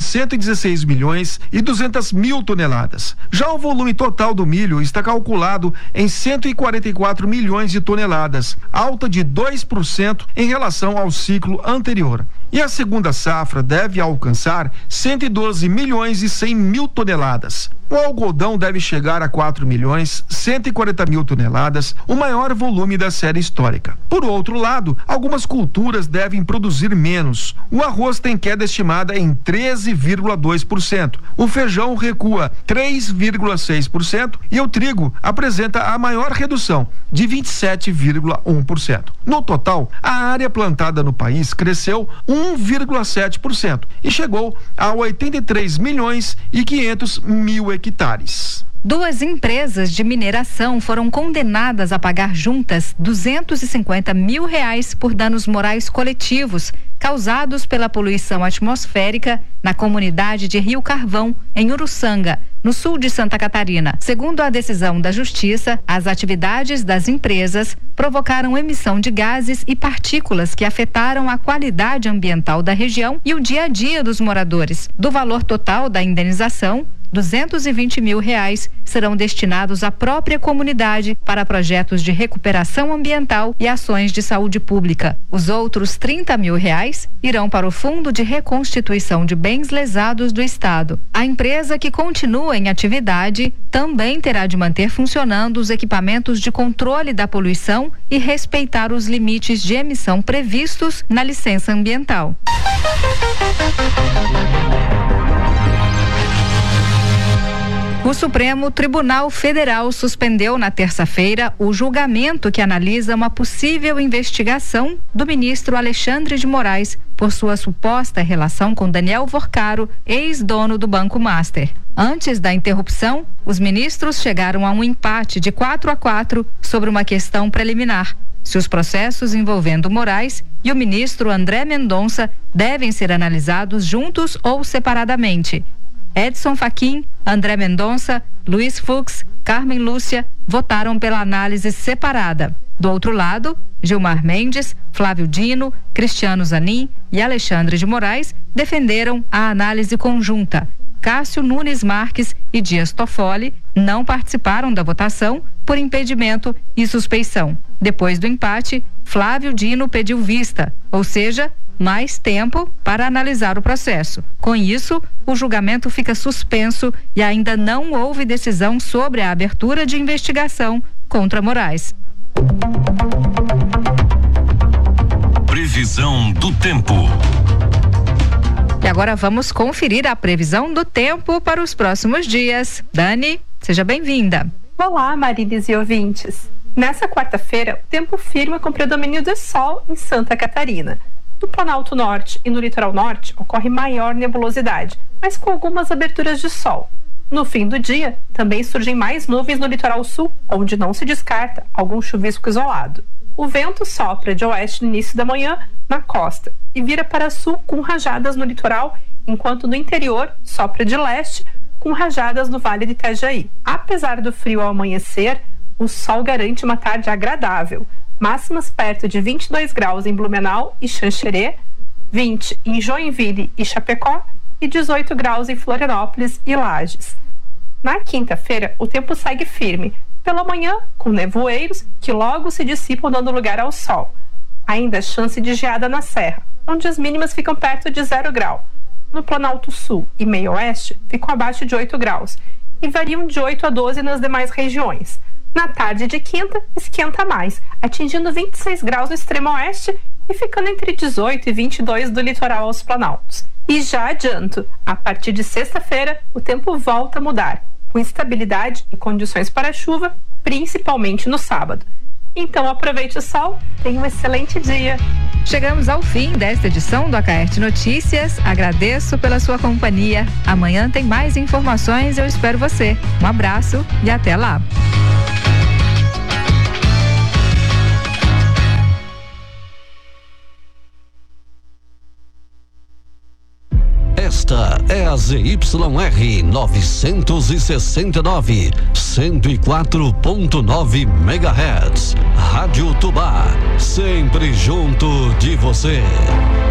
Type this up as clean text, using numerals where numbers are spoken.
116 milhões e 200 mil toneladas. Já o volume total do milho está calculado em 144 milhões de toneladas, alta de 2% em relação ao ciclo anterior. E a segunda safra deve alcançar 112 milhões e 100 mil toneladas. O algodão deve chegar a 4 milhões 140 mil toneladas, o maior volume da série histórica. Por outro lado, algumas culturas devem produzir menos. O arroz tem queda estimada em 13,2%. O feijão recua 3,6% e o trigo apresenta a maior redução, de 27,1%. No total, a área plantada no país cresceu 1,7% e chegou a 83 milhões e 500 mil hectares. 2 empresas de mineração foram condenadas a pagar juntas R$250 mil por danos morais coletivos causados pela poluição atmosférica na comunidade de Rio Carvão, em Uruçanga, no sul de Santa Catarina. Segundo a decisão da Justiça, as atividades das empresas provocaram emissão de gases e partículas que afetaram a qualidade ambiental da região e o dia a dia dos moradores. Do valor total da indenização, R$220 mil serão destinados à própria comunidade para projetos de recuperação ambiental e ações de saúde pública. Os outros R$30 mil irão para o Fundo de Reconstituição de Bens Lesados do Estado. A empresa que continua em atividade também terá de manter funcionando os equipamentos de controle da poluição e respeitar os limites de emissão previstos na licença ambiental. O Supremo Tribunal Federal suspendeu na terça-feira o julgamento que analisa uma possível investigação do ministro Alexandre de Moraes por sua suposta relação com Daniel Vorcaro, ex-dono do Banco Master. Antes da interrupção, os ministros chegaram a um empate de 4-4 sobre uma questão preliminar: se os processos envolvendo Moraes e o ministro André Mendonça devem ser analisados juntos ou separadamente. Edson Fachin, André Mendonça, Luiz Fux, Carmen Lúcia votaram pela análise separada. Do outro lado, Gilmar Mendes, Flávio Dino, Cristiano Zanin e Alexandre de Moraes defenderam a análise conjunta. Cássio Nunes Marques e Dias Toffoli não participaram da votação por impedimento e suspeição. Depois do empate, Flávio Dino pediu vista, ou seja, mais tempo para analisar o processo. Com isso, o julgamento fica suspenso e ainda não houve decisão sobre a abertura de investigação contra Moraes. Previsão do tempo. E agora vamos conferir a previsão do tempo para os próximos dias. Dani, seja bem-vinda. Olá, Marilis e ouvintes. Nessa quarta-feira, o tempo firme com predomínio do sol em Santa Catarina. No Planalto Norte e no Litoral Norte ocorre maior nebulosidade, mas com algumas aberturas de sol. No fim do dia, também surgem mais nuvens no Litoral Sul, onde não se descarta algum chuvisco isolado. O vento sopra de oeste no início da manhã na costa e vira para sul com rajadas no litoral, enquanto no interior sopra de leste com rajadas no Vale de Itajaí. Apesar do frio ao amanhecer, o sol garante uma tarde agradável. Máximas perto de 22 graus em Blumenau e Xanxerê, 20 em Joinville e Chapecó e 18 graus em Florianópolis e Lages. Na quinta-feira, o tempo segue firme, pela manhã com nevoeiros que logo se dissipam dando lugar ao sol. Ainda há chance de geada na serra, onde as mínimas ficam perto de 0 grau. No Planalto Sul e Meio Oeste ficam abaixo de 8 graus e variam de 8 a 12 nas demais regiões. Na tarde de quinta, esquenta mais, atingindo 26 graus no extremo oeste e ficando entre 18 e 22 do litoral aos planaltos. E já adianto, a partir de sexta-feira, o tempo volta a mudar, com instabilidade e condições para chuva, principalmente no sábado. Então aproveite o sol, tenha um excelente dia. Chegamos ao fim desta edição do Acaerte Notícias. Agradeço pela sua companhia. Amanhã tem mais informações, eu espero você. Um abraço e até lá. Esta é a ZYR 969, 104.9 MHz. Rádio Tubá, sempre junto de você.